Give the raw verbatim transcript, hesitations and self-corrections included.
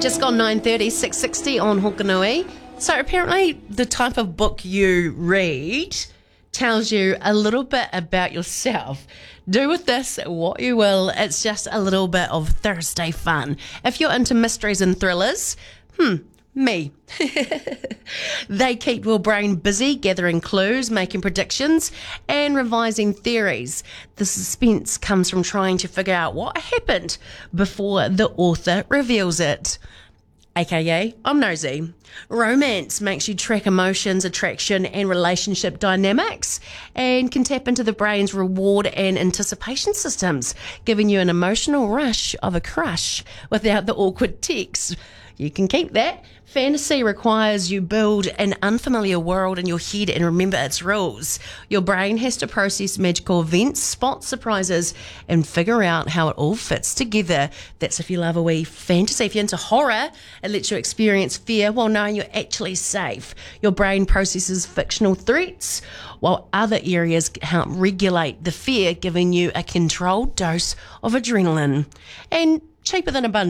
Just gone nine thirty, six sixty on Hokanui. So apparently the type of book you read tells you a little bit about yourself. Do with this what you will. It's just a little bit of Thursday fun. If you're into mysteries and thrillers, hmm, me. They keep your brain busy gathering clues, making predictions, and revising theories. The suspense comes from trying to figure out what happened before the author reveals it. A K A, I'm nosy. Romance makes you track emotions, attraction, and relationship dynamics, and can tap into the brain's reward and anticipation systems, giving you an emotional rush of a crush without the awkward text. You can keep that. Fantasy requires you build an unfamiliar world in your head and remember its rules. Your brain has to process magical events, spot surprises, and figure out how it all fits together. That's if you love a wee fantasy. If you're into horror, it lets you experience fear while knowing you're actually safe. Your brain processes fictional threats, while other areas help regulate the fear, giving you a controlled dose of adrenaline. And cheaper than a bun.